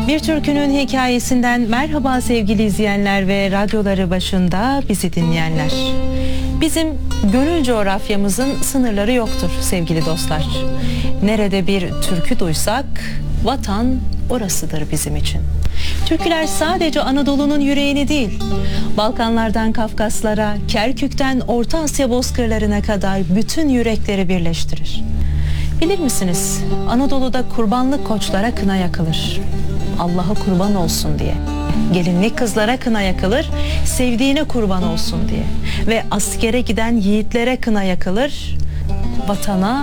Bir türkünün hikayesinden merhaba sevgili izleyenler ve radyoları başında bizi dinleyenler. Bizim gönül coğrafyamızın sınırları yoktur sevgili dostlar. Nerede bir türkü duysak vatan orasıdır bizim için. Türküler sadece Anadolu'nun yüreğini değil, Balkanlardan Kafkaslara, Kerkük'ten Orta Asya bozkırlarına kadar bütün yürekleri birleştirir. Bilir misiniz, Anadolu'da kurbanlık koçlara kına yakılır. Allah'a kurban olsun diye. Gelinlik kızlara kına yakılır, sevdiğine kurban olsun diye. Ve askere giden yiğitlere kına yakılır, vatana